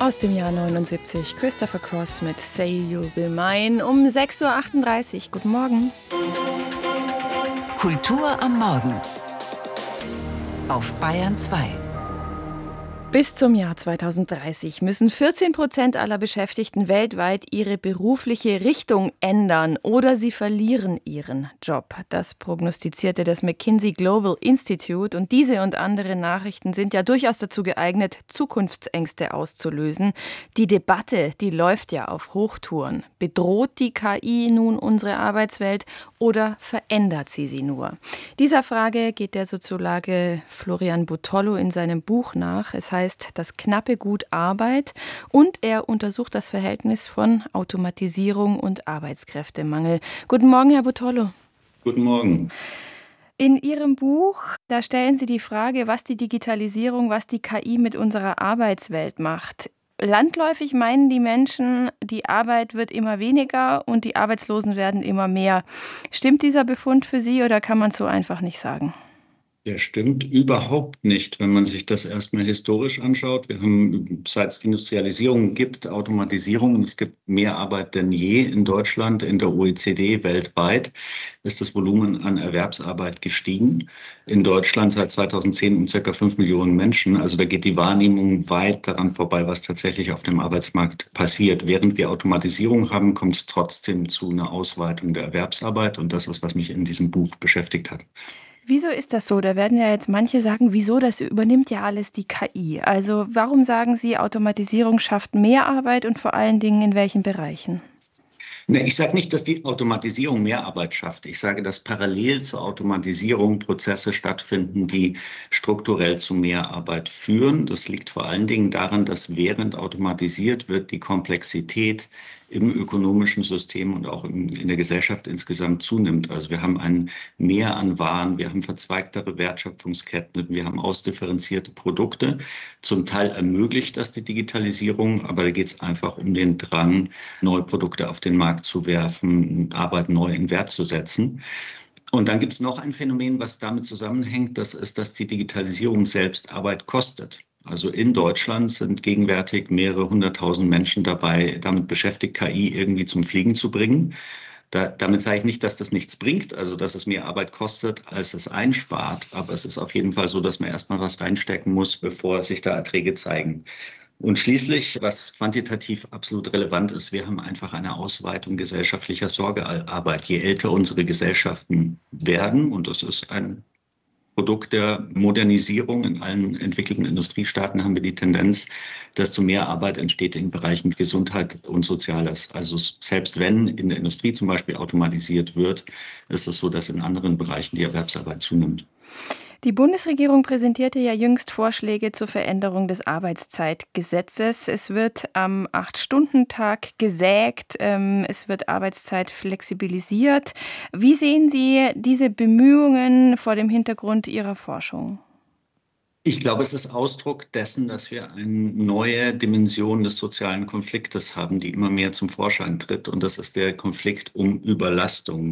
Aus dem Jahr 79, Christopher Cross mit Say You Be Mine um 6:38 Uhr. Guten Morgen. Kultur am Morgen auf Bayern 2. Bis zum Jahr 2030 müssen 14% aller Beschäftigten weltweit ihre berufliche Richtung ändern oder sie verlieren ihren Job. Das prognostizierte das McKinsey Global Institute, und diese und andere Nachrichten sind ja durchaus dazu geeignet, Zukunftsängste auszulösen. Die Debatte, die läuft ja auf Hochtouren. Bedroht die KI nun unsere Arbeitswelt oder verändert sie nur? Dieser Frage geht der Soziologe Florian Butollo in seinem Buch nach. Es heißt Das knappe Gut Arbeit, und er untersucht das Verhältnis von Automatisierung und Arbeitskräftemangel. Guten Morgen, Herr Butollo. Guten Morgen. In Ihrem Buch, da stellen Sie die Frage, was die Digitalisierung, was die KI mit unserer Arbeitswelt macht. Landläufig meinen die Menschen, die Arbeit wird immer weniger und die Arbeitslosen werden immer mehr. Stimmt dieser Befund für Sie oder kann man es so einfach nicht sagen? Der stimmt überhaupt nicht, wenn man sich das erstmal historisch anschaut. Wir haben, seit es die Industrialisierung gibt, Automatisierung, und es gibt mehr Arbeit denn je in Deutschland, in der OECD, weltweit, ist das Volumen an Erwerbsarbeit gestiegen. In Deutschland seit 2010 um ca. 5 Millionen Menschen. Also da geht die Wahrnehmung weit daran vorbei, was tatsächlich auf dem Arbeitsmarkt passiert. Während wir Automatisierung haben, kommt es trotzdem zu einer Ausweitung der Erwerbsarbeit, und das ist, was mich in diesem Buch beschäftigt hat. Wieso ist das so? Da werden ja jetzt manche sagen, wieso, das übernimmt ja alles die KI. Also warum sagen Sie, Automatisierung schafft mehr Arbeit und vor allen Dingen in welchen Bereichen? Ne, ich sage nicht, dass die Automatisierung mehr Arbeit schafft. Ich sage, dass parallel zur Automatisierung Prozesse stattfinden, die strukturell zu mehr Arbeit führen. Das liegt vor allen Dingen daran, dass während automatisiert wird, die Komplexität im ökonomischen System und auch in der Gesellschaft insgesamt zunimmt. Also wir haben ein Mehr an Waren, wir haben verzweigtere Wertschöpfungsketten, wir haben ausdifferenzierte Produkte. Zum Teil ermöglicht das die Digitalisierung, aber da geht es einfach um den Drang, neue Produkte auf den Markt zu werfen, Arbeit neu in Wert zu setzen. Und dann gibt es noch ein Phänomen, was damit zusammenhängt. Das ist, dass die Digitalisierung selbst Arbeit kostet. Also in Deutschland sind gegenwärtig mehrere hunderttausend Menschen damit beschäftigt, KI irgendwie zum Fliegen zu bringen. Damit sage ich nicht, dass das nichts bringt, also dass es mehr Arbeit kostet, als es einspart. Aber es ist auf jeden Fall so, dass man erstmal was reinstecken muss, bevor sich da Erträge zeigen. Und schließlich, was quantitativ absolut relevant ist, wir haben einfach eine Ausweitung gesellschaftlicher Sorgearbeit. Je älter unsere Gesellschaften werden, und das ist ein Produkt der Modernisierung in allen entwickelten Industriestaaten, haben wir die Tendenz, desto mehr Arbeit entsteht in Bereichen Gesundheit und Soziales. Also selbst wenn in der Industrie zum Beispiel automatisiert wird, ist es so, dass in anderen Bereichen die Erwerbsarbeit zunimmt. Die Bundesregierung präsentierte ja jüngst Vorschläge zur Veränderung des Arbeitszeitgesetzes. Es wird am 8-Stunden-Tag gesägt, es wird Arbeitszeit flexibilisiert. Wie sehen Sie diese Bemühungen vor dem Hintergrund Ihrer Forschung? Ich glaube, es ist Ausdruck dessen, dass wir eine neue Dimension des sozialen Konfliktes haben, die immer mehr zum Vorschein tritt. Und das ist der Konflikt um Überlastung.